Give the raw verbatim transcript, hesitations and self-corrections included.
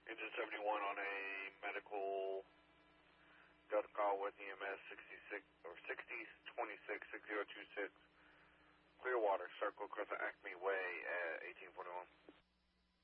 Engine seventy-one on a medical Delta call with E M S sixty-six or sixty twenty-six six zero two six. Clearwater Circle, Crystal Acme Way at eighteen forty-one.